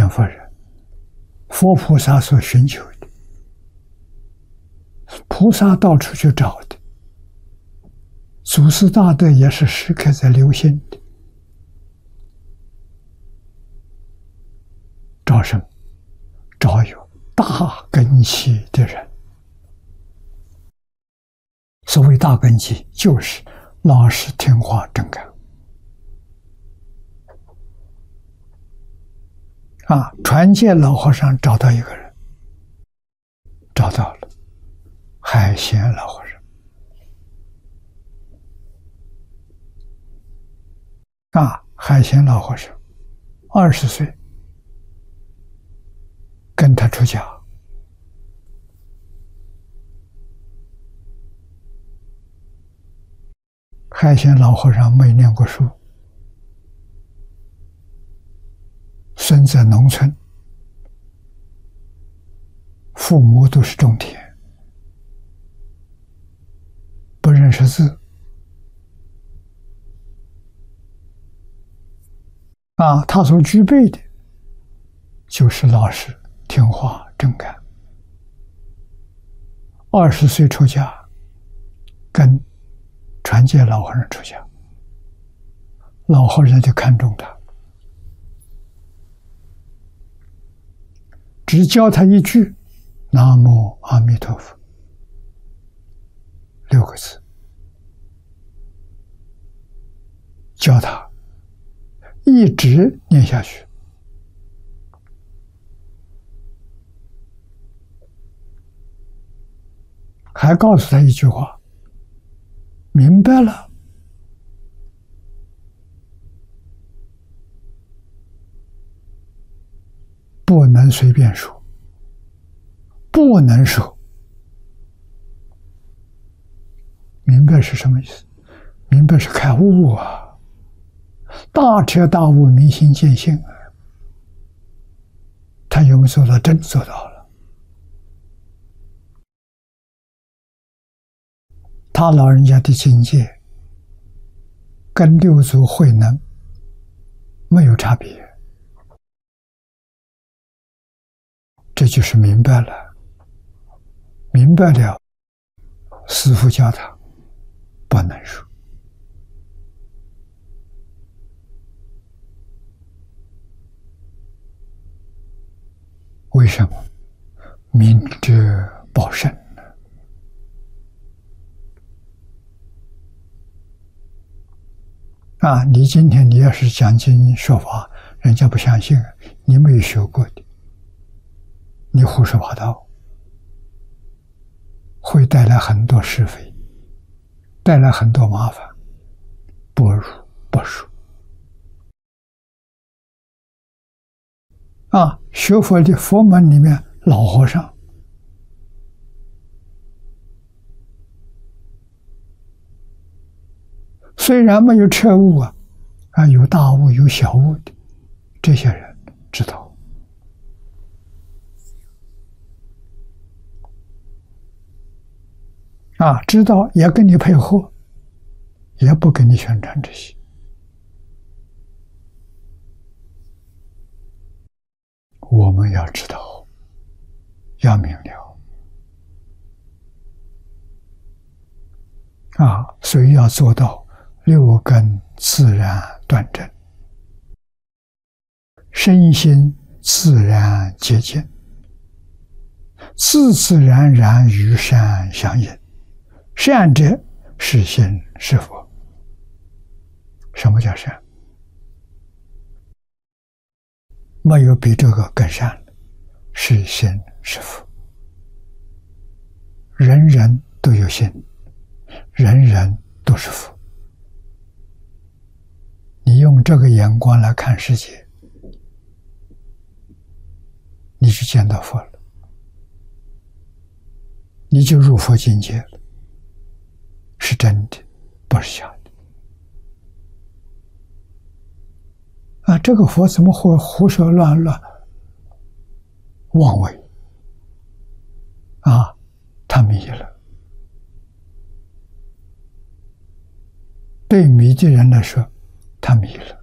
念佛人，佛菩萨所寻求的，菩萨到处去找的，祖师大德也是时刻在留心的。找什么？找有大根器的人。所谓大根器，就是老实听话正干。传戒老和尚找到一个人，找到了海贤老和尚。海贤老和尚20岁跟他出家，海贤老和尚没念过书，生在农村，父母都是种田，不认识字。他所具备的就是老实听话正干。20岁出家，跟传戒老和尚出家，老和尚就看中他，只教他一句南无阿弥陀佛6个字，教他一直念下去。还告诉他一句话：明白了，不能随便说，不能说。明白是什么意思？明白是开悟啊，大彻大悟，明心见性啊。他有没有做到？真做到了。他老人家的境界跟六祖慧能没有差别，这就是明白了。明白了，师父教他不能说。为什么？明哲保身。你今天你要是讲经说法，人家不相信，你没有学过的，你胡说八道，会带来很多是非，带来很多麻烦，不如不说。学佛的佛门里面，老和尚虽然没有彻悟有大悟有小悟的，这些人知道。知道也跟你配合，也不跟你宣传这些。我们要知道，要明了。所以要做到六根自然断正，身心自然洁净，自自然然与善相应。善者是心是佛。什么叫善？没有比这个更善了。是心是佛。人人都有心，人人都是佛。你用这个眼光来看世界，你就见到佛了，你就入佛境界了，是真的，不是假的。这个佛怎么会胡说乱妄为？他迷了。对迷的人来说，他迷了。